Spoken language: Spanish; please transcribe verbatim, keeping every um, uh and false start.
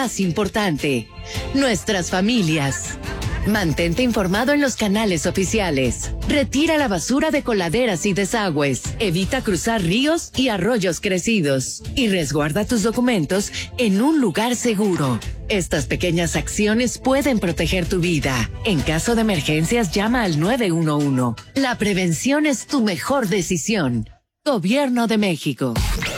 más importante, nuestras familias. Mantente informado en los canales oficiales. Retira la basura de coladeras y desagües. Evita cruzar ríos y arroyos crecidos. Y resguarda tus documentos en un lugar seguro. Estas pequeñas acciones pueden proteger tu vida. En caso de emergencias, llama al nueve uno uno. La prevención es tu mejor decisión. Gobierno de México.